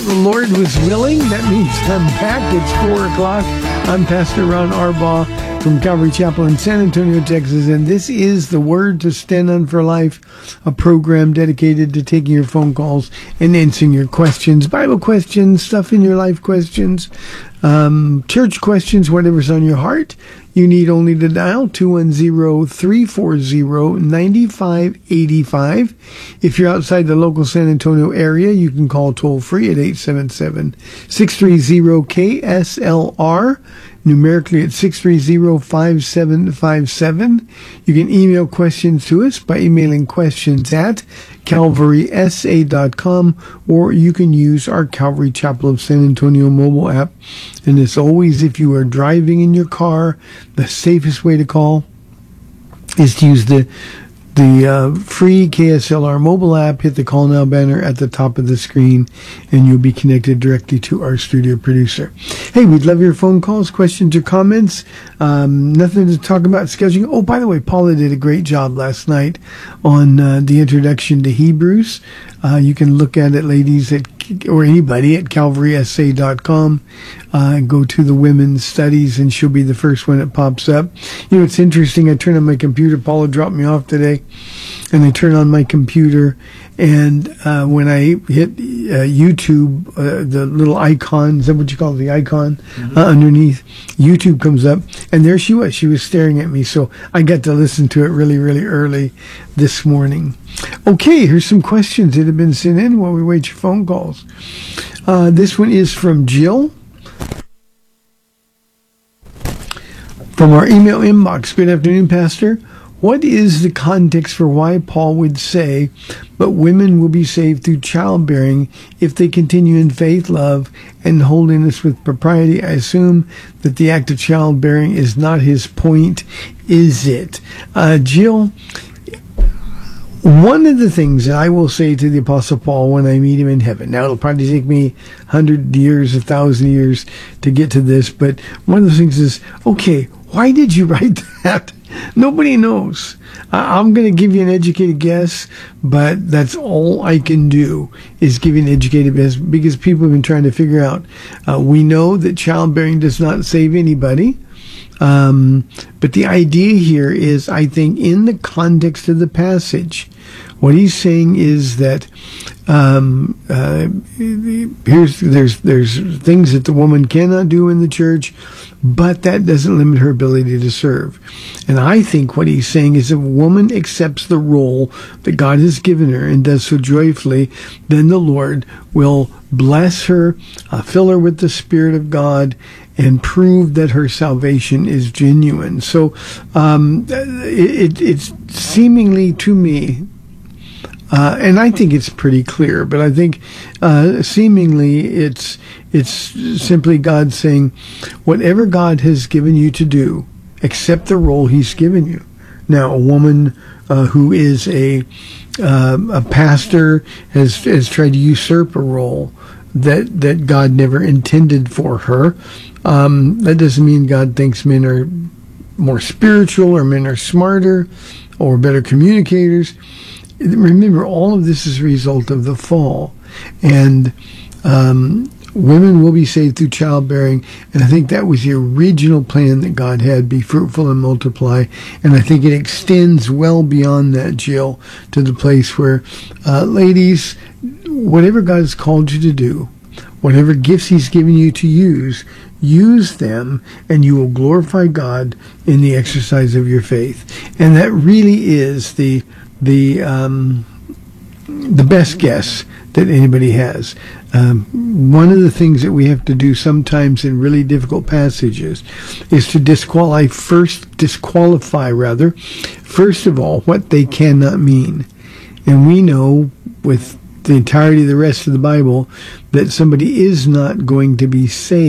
the Lord was willing. That means I'm back. It's 4 o'clock. I'm Pastor Ron Arbaugh from Calvary Chapel in San Antonio, Texas, and this is the Word to Stand On for Life, a program dedicated to taking your phone calls and answering your questions, Bible questions, stuff in your life questions, church questions, whatever's on your heart. You need only to dial 210-340-9585. If you're outside the local San Antonio area, you can call toll-free at 877-630-KSLR. Numerically at 630-5757. You can email questions to us by emailing questions at calvarysa.com, or you can use our Calvary Chapel of San Antonio mobile app. And as always, if you are driving in your car, the safest way to call is to use the free KSLR mobile app. Hit the Call Now banner at the top of the screen, and you'll be connected directly to our studio producer. Hey, we'd love your phone calls, questions, or comments. Nothing to talk about scheduling. Oh, by the way, Paula did a great job last night on the introduction to Hebrews. You can look at it, ladies, or anybody at calvarysa.com. Go to the women's studies, and she'll be the first one that pops up. You know, it's interesting. I turn on my computer. Paula dropped me off today, and I turn on my computer, and when I hit YouTube, the little icon, is that what you call it, the icon? Mm-hmm. Underneath, YouTube comes up, and there she was. She was staring at me, so I got to listen to it really, really early this morning. Okay, here's some questions that have been sent in while we wait your phone calls. This one is from Jill from our email inbox. Good afternoon, Pastor. What is the context for why Paul would say, but women will be saved through childbearing if they continue in faith, love, and holiness with propriety? I assume that the act of childbearing is not his point, is it? Jill, one of the things that I will say to the Apostle Paul when I meet him in heaven, now it'll probably take me 100 years, 1,000 years to get to this, but one of those things is, okay, why did you write that? Nobody knows. I'm going to give you an educated guess, but that's all I can do is give you an educated guess, because people have been trying to figure out. We know that childbearing does not save anybody. But the idea here is, I think, in the context of the passage, what he's saying is that there's things that the woman cannot do in the church, but that doesn't limit her ability to serve. And I think what he's saying is, if a woman accepts the role that God has given her and does so joyfully, then the Lord will bless her, fill her with the Spirit of God, and prove that her salvation is genuine. So it's seemingly to me, and I think it's pretty clear, but I think seemingly it's simply God saying, whatever God has given you to do, accept the role he's given you. Now, a woman who is a pastor has tried to usurp a role that God never intended for her. That doesn't mean God thinks men are more spiritual or men are smarter or better communicators. Remember, all of this is a result of the fall. And women will be saved through childbearing. And I think that was the original plan that God had, be fruitful and multiply. And I think it extends well beyond that, Jill, to the place where, ladies, whatever God has called you to do, whatever gifts he's given you to use them, and you will glorify God in the exercise of your faith. And that really is the best guess that anybody has. One of the things that we have to do sometimes in really difficult passages is to disqualify, first of all, what they cannot mean. And we know with the entirety of the rest of the Bible that somebody is not going to be saved